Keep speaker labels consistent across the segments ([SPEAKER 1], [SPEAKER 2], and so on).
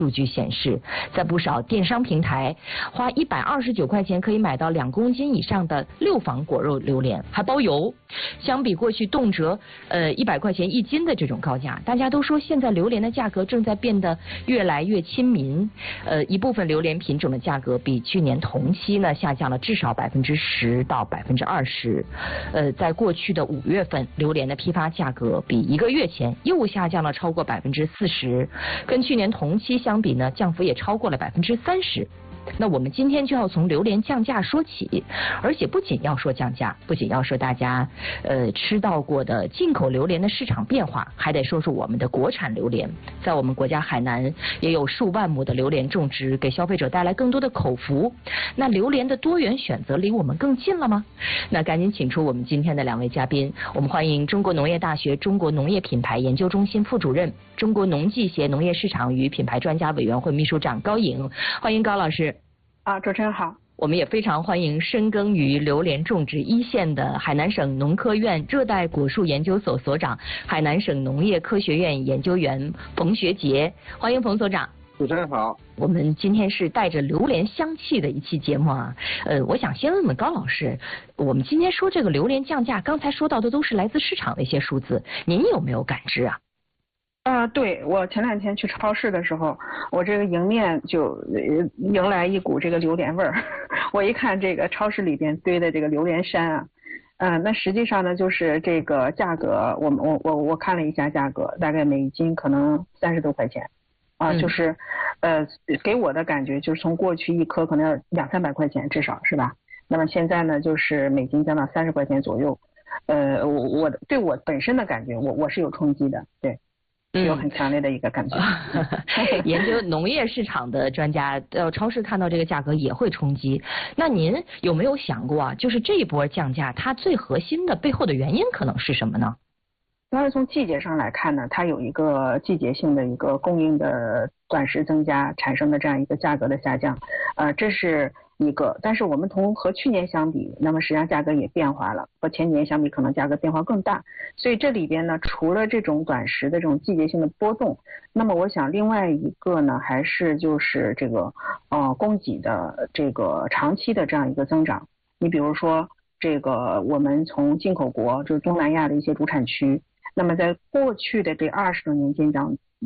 [SPEAKER 1] 数据显示，在不少电商平台，花129块钱可以买到2公斤以上的6房果肉榴莲，还包邮。相比过去动辄100块钱1斤的这种高价，大家都说现在榴莲的价格正在变得越来越亲民。一部分榴莲品种的价格比去年同期呢下降了至少10%到20%。在过去的5月份，榴莲的批发价格比1个月前又下降了超过40%，跟去年同期相比呢，降幅也超过了30%。那我们今天就要从榴莲降价说起，而且不仅要说降价，不仅要说大家吃到过的进口榴莲的市场变化，还得说说我们的国产榴莲。在我们国家海南也有数万亩的榴莲种植，给消费者带来更多的口福。那榴莲的多元选择离我们更近了吗？那赶紧请出我们今天的2位嘉宾，我们欢迎中国农业大学中国农业品牌研究中心副主任、中国农技协农业市场与品牌专家委员会秘书长高颖，欢迎高老师。
[SPEAKER 2] 主持人好。
[SPEAKER 1] 我们也非常欢迎深耕于榴莲种植一线的海南省农科院热带果树研究所所长、海南省农业科学院研究员冯学杰，欢迎冯所长。
[SPEAKER 3] 主持人好。
[SPEAKER 1] 我们今天是带着榴莲香气的一期节目啊。我想先问问高老师，我们今天说这个榴莲降价，刚才说到的都是来自市场的一些数字，您有没有感知啊？
[SPEAKER 2] 对，我前2天去超市的时候，我这个迎面就迎来一股这个榴莲味儿。我一看这个超市里边堆的这个榴莲山啊，那实际上呢，就是这个价格，我看了一下价格，大概每斤可能30多块钱啊，就是给我的感觉就是从过去1颗可能要200-300块钱至少是吧？那么现在呢，就是每斤降到30块钱左右。我对我本身的感觉，我是有冲击的，对。有很强烈的一个感觉。
[SPEAKER 1] 研究农业市场的专家到超市看到这个价格也会冲击。那您有没有想过啊，就是这一波降价它最核心的背后的原因可能是什么呢？
[SPEAKER 2] 当然从季节上来看呢，它有一个季节性的一个供应的短时增加产生的这样一个价格的下降，这是一个。但是我们和去年相比，那么实际上价格也变化了，和前几年相比可能价格变化更大。所以这里边呢，除了这种短时的这种季节性的波动，那么我想另外一个呢，还是就是这个供给的这个长期的这样一个增长。你比如说这个我们从进口国，就是东南亚的一些主产区，那么在过去的这20多年间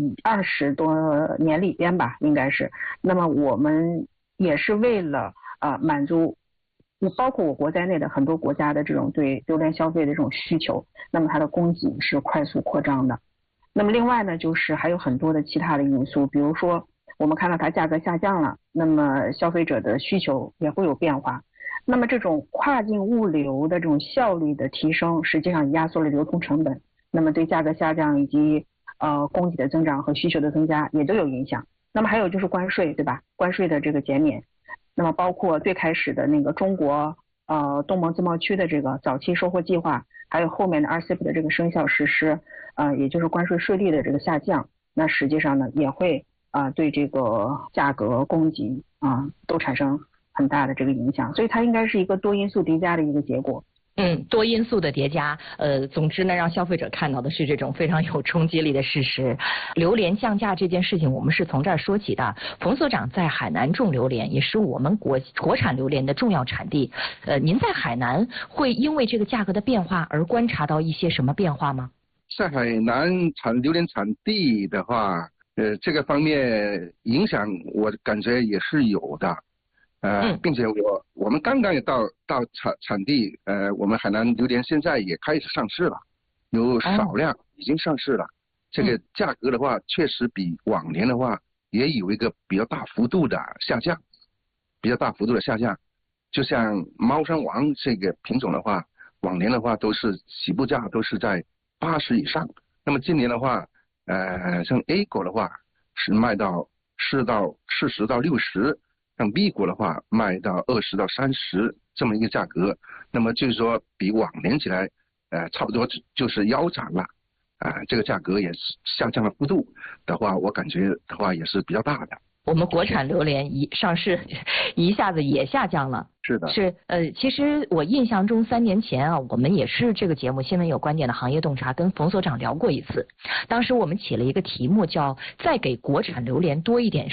[SPEAKER 2] 20多年里边吧，应该是，那么我们也是为了满足包括我国在内的很多国家的这种对榴莲消费的这种需求，那么它的供给是快速扩张的。那么另外呢，就是还有很多的其他的因素，比如说我们看到它价格下降了，那么消费者的需求也会有变化。那么这种跨境物流的这种效率的提升，实际上压缩了流通成本，那么对价格下降以及供给的增长和需求的增加也都有影响。那么还有就是关税，对吧？关税的这个减免，那么包括最开始的那个中国东盟自贸区的这个早期收获计划，还有后面的 RCEP 的这个生效实施，也就是关税税率的这个下降，那实际上呢也会对这个价格供给都产生很大的这个影响，所以它应该是一个多因素叠加的一个结果。
[SPEAKER 1] 多因素的叠加，总之呢，让消费者看到的是这种非常有冲击力的事实。榴莲降价这件事情，我们是从这儿说起的。冯所长在海南种榴莲，也是我们国产榴莲的重要产地。您在海南会因为这个价格的变化而观察到一些什么变化吗？
[SPEAKER 3] 在海南榴莲产地的话，这个方面影响我感觉也是有的。并且我们刚刚也到产地，我们海南榴莲现在也开始上市了，有少量已经上市了。这个价格的话，确实比往年的话也有一个比较大幅度的下降，就像猫山王这个品种的话，往年的话都是起步价都是在80以上，那么今年的话，像 A 果的话是卖到40到60。像 B 果的话卖到20到30这么一个价格，那么就是说比往年起来，差不多就是腰斩了，这个价格也是下降的幅度的话，我感觉的话也是比较大的。
[SPEAKER 1] 我们国产榴莲上市一下子也下降了。
[SPEAKER 3] 是的。
[SPEAKER 1] 其实我印象中3年前啊，我们也是这个节目新闻有观点的行业洞察跟冯所长聊过一次，当时我们起了一个题目叫再给国产榴莲多一点